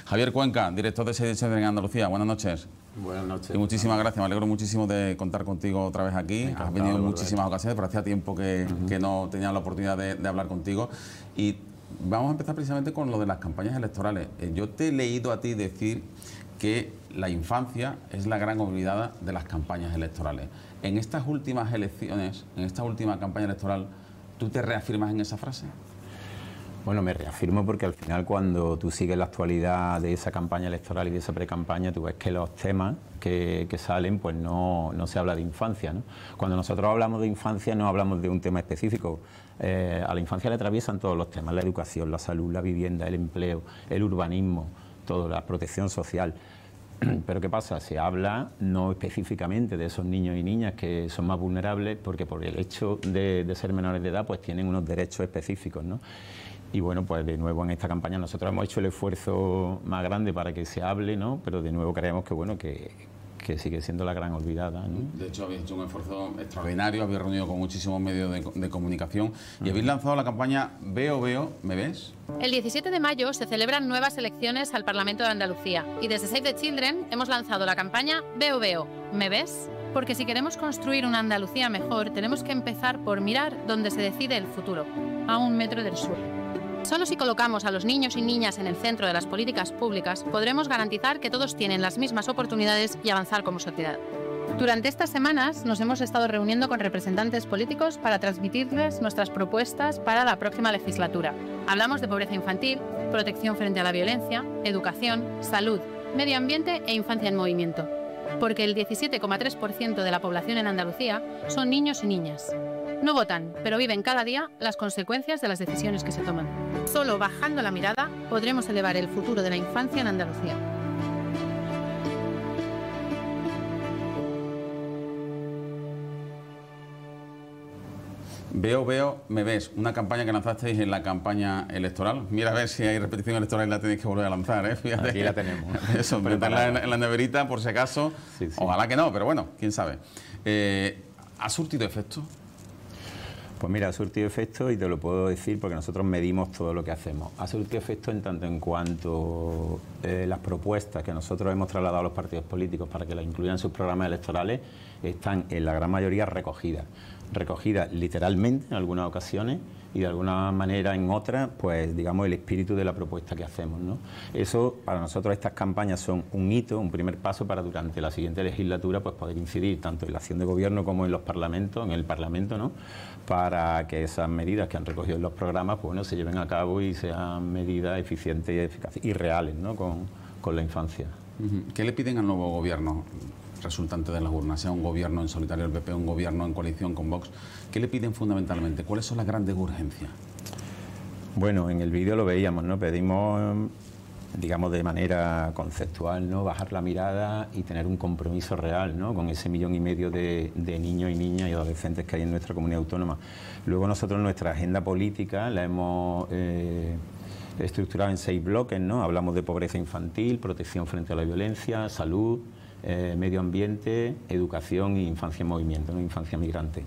Javier Cuenca, director de Save en Andalucía. Buenas noches. Buenas noches. Y muchísimas gracias, me alegro muchísimo de contar contigo otra vez aquí. Has venido en muchísimas ocasiones, pero hacía tiempo que no tenía la oportunidad de hablar contigo. Y vamos a empezar precisamente con lo de las campañas electorales. Yo te he leído a ti decir que la infancia es la gran olvidada de las campañas electorales. En estas últimas elecciones, en esta última campaña electoral, ¿tú te reafirmas en esa frase? Bueno, me reafirmo porque al final cuando tú sigues la actualidad de esa campaña electoral y de esa precampaña, tú ves que los temas que salen, pues no se habla de infancia, ¿no? Cuando nosotros hablamos de infancia no hablamos de un tema específico. A la infancia le atraviesan todos los temas: la educación, la salud, la vivienda, el empleo, el urbanismo, toda la protección social. Pero ¿qué pasa? Se habla no específicamente de esos niños y niñas que son más vulnerables porque por el hecho de ser menores de edad pues tienen unos derechos específicos, ¿no? Y bueno, pues de nuevo en esta campaña nosotros hemos hecho el esfuerzo más grande para que se hable, ¿no? Pero de nuevo creemos que bueno, que sigue siendo la gran olvidada, ¿no? De hecho, habéis hecho un esfuerzo extraordinario, habéis reunido con muchísimos medios de comunicación y habéis lanzado la campaña Veo, ¿me ves? El 17 de mayo se celebran nuevas elecciones al Parlamento de Andalucía y desde Save the Children hemos lanzado la campaña Veo, ¿me ves? Porque si queremos construir una Andalucía mejor, tenemos que empezar por mirar dónde se decide el futuro, a 1 metro del suelo. Solo si colocamos a los niños y niñas en el centro de las políticas públicas podremos garantizar que todos tienen las mismas oportunidades y avanzar como sociedad. Durante estas semanas nos hemos estado reuniendo con representantes políticos para transmitirles nuestras propuestas para la próxima legislatura. Hablamos de pobreza infantil, protección frente a la violencia, educación, salud, medio ambiente e infancia en movimiento. Porque el 17,3% de la población en Andalucía son niños y niñas. No votan, pero viven cada día las consecuencias de las decisiones que se toman. Solo bajando la mirada podremos elevar el futuro de la infancia en Andalucía. Veo, ¿me ves? Una campaña que lanzasteis en la campaña electoral. Mira a ver si hay repetición electoral y la tenéis que volver a lanzar, ¿eh? Fíjate. Aquí la tenemos. Eso, meterla en la neverita por si acaso. Sí. Ojalá que no, pero bueno, quién sabe. ¿Ha surtido efecto? Pues mira, ha surtido efecto y te lo puedo decir porque nosotros medimos todo lo que hacemos. Ha surtido efecto en tanto en cuanto las propuestas que nosotros hemos trasladado a los partidos políticos para que las incluyan en sus programas electorales están en la gran mayoría recogidas literalmente en algunas ocasiones y de alguna manera en otras, pues digamos el espíritu de la propuesta que hacemos, ¿no? Eso, para nosotros estas campañas son un hito, un primer paso para durante la siguiente legislatura pues poder incidir tanto en la acción de gobierno como en los parlamentos, en el Parlamento, ¿no? Para que esas medidas que han recogido en los programas pues, bueno, se lleven a cabo y sean medidas eficientes y eficaces y reales, ¿no? con la infancia. ¿Qué le piden al nuevo gobierno resultante de las urnas, sea un gobierno en solitario del PP, un gobierno en coalición con Vox? ¿Qué le piden fundamentalmente? ¿Cuáles son las grandes urgencias? Bueno, en el vídeo lo veíamos, ¿no? Pedimos, digamos, de manera conceptual, ¿no? Bajar la mirada y tener un compromiso real, ¿no? Con ese 1,5 millones de niños y niñas y adolescentes que hay en nuestra comunidad autónoma. Luego nosotros nuestra agenda política la hemos estructurado en 6 bloques, ¿no? Hablamos de pobreza infantil, protección frente a la violencia, salud, medio ambiente, educación e infancia en movimiento, ¿no? Infancia migrante.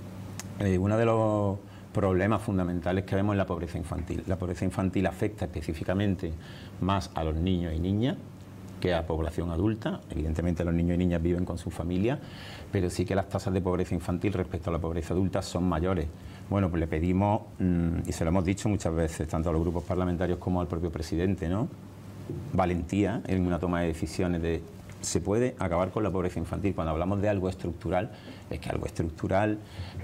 Uno de los problemas fundamentales que vemos es la pobreza infantil. La pobreza infantil afecta específicamente más a los niños y niñas que a la población adulta. Evidentemente los niños y niñas viven con su familia, pero sí que las tasas de pobreza infantil respecto a la pobreza adulta son mayores. Bueno, pues le pedimos, y se lo hemos dicho muchas veces, tanto a los grupos parlamentarios como al propio presidente, ¿no? Valentía en una toma de decisiones de se puede acabar con la pobreza infantil. Cuando hablamos de algo estructural, es que algo estructural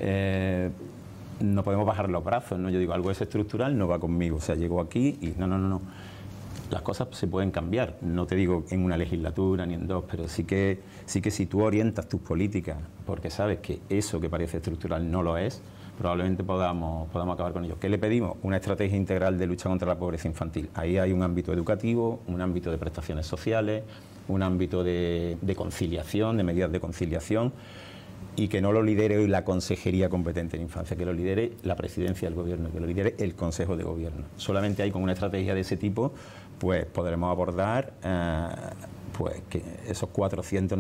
no podemos bajar los brazos, ¿no? Yo digo, algo es estructural, no va conmigo. O sea, llego aquí y no. Las cosas se pueden cambiar. No te digo en una legislatura ni en 2, pero sí que si tú orientas tus políticas porque sabes que eso que parece estructural no lo es, probablemente podamos acabar con ello. ¿Qué le pedimos? Una estrategia integral de lucha contra la pobreza infantil. Ahí hay un ámbito educativo, un ámbito de prestaciones sociales, un ámbito de conciliación, de medidas de conciliación, y que no lo lidere hoy la Consejería competente en infancia, que lo lidere la Presidencia del Gobierno, que lo lidere el Consejo de Gobierno. Solamente ahí, con una estrategia de ese tipo, pues podremos abordar pues que esos 400